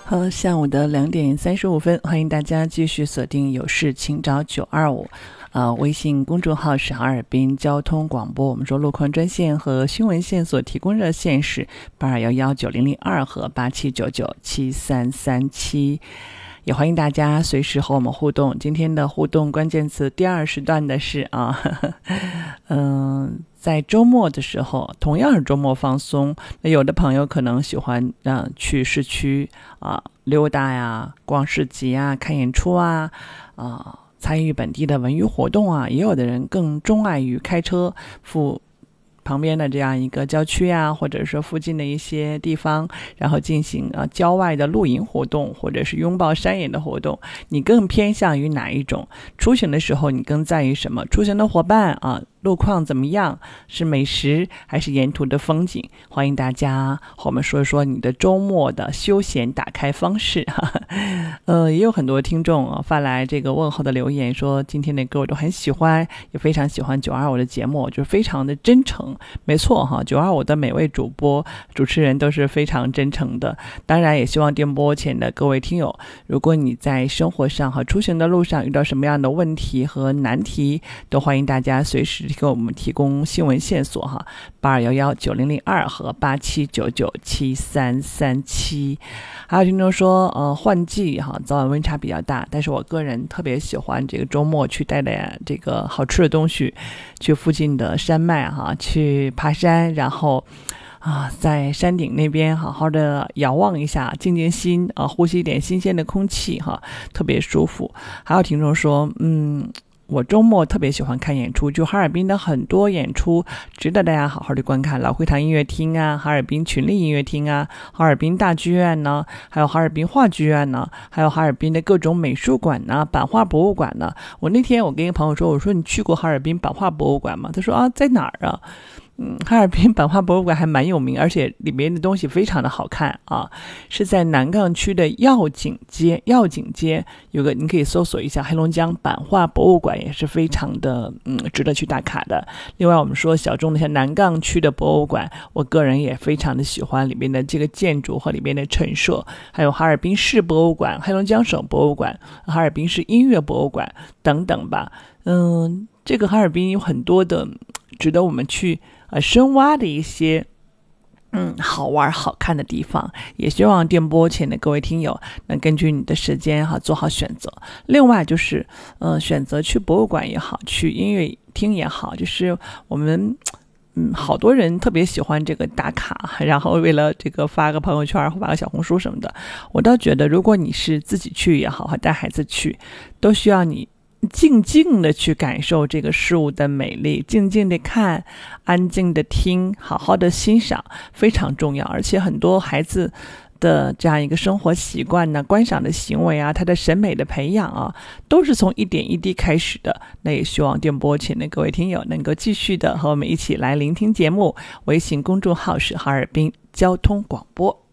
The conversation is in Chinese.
好，下午的2:35，欢迎大家继续锁定有事请找925，微信公众号是哈尔滨交通广播。我们说路况专线和新闻线所提供热线是82119002和87997337，也欢迎大家随时和我们互动。今天的互动关键词第二时段的是在周末的时候，同样是周末放松，那有的朋友可能喜欢去市区溜达呀、逛市集啊、看演出啊，参与本地的文娱活动啊，也有的人更钟爱于开车赴旁边的这样一个郊区啊，或者说附近的一些地方，然后进行郊外的露营活动，或者是拥抱山野的活动。你更偏向于哪一种？出行的时候你更在意什么？出行的伙伴路况怎么样？是美食还是沿途的风景？欢迎大家和我们说一说你的周末的休闲打开方式也有很多听众发来这个问候的留言，说今天的歌我都很喜欢，也非常喜欢925的节目，就非常的真诚。没错925的每位主持人都是非常真诚的。当然也希望电波前的各位听友，如果你在生活上和出行的路上遇到什么样的问题和难题，都欢迎大家随时给我们提供新闻线索82119002和87997337。还有听众说换季早晚温差比较大，但是我个人特别喜欢这个周末去带这个好吃的东西，去附近的山脉去爬山，然后在山顶那边好好的遥望一下，静静心呼吸一点新鲜的空气特别舒服。还有听众说我周末特别喜欢看演出，就哈尔滨的很多演出值得大家好好的观看，老会堂音乐厅啊，哈尔滨群力音乐厅啊，哈尔滨大剧院呢，还有哈尔滨话剧院呢，还有哈尔滨的各种美术馆呢，版画博物馆呢。我那天我跟一个朋友说，我说你去过哈尔滨版画博物馆吗？他说在哪儿啊？哈尔滨版画博物馆还蛮有名，而且里面的东西非常的好看是在南岗区的耀景街有个，你可以搜索一下黑龙江版画博物馆，也是非常的值得去打卡的。另外我们说小众的像南岗区的博物馆，我个人也非常的喜欢里面的这个建筑和里面的陈设，还有哈尔滨市博物馆、黑龙江省博物馆、哈尔滨市音乐博物馆等等吧。这个哈尔滨有很多的值得我们去深挖的一些好玩好看的地方，也希望电波前的各位听友能根据你的时间做好选择。另外就是选择去博物馆也好，去音乐厅也好，就是我们好多人特别喜欢这个打卡，然后为了这个发个朋友圈或发个小红书什么的。我倒觉得如果你是自己去也好，和带孩子去，都需要你静静的去感受这个事物的美丽，静静的看，安静的听，好好的欣赏，非常重要。而且很多孩子的这样一个生活习惯呢，观赏的行为他的审美的培养都是从一点一滴开始的。那也希望电波前的各位听友能够继续的和我们一起来聆听节目。微信公众号是哈尔滨交通广播。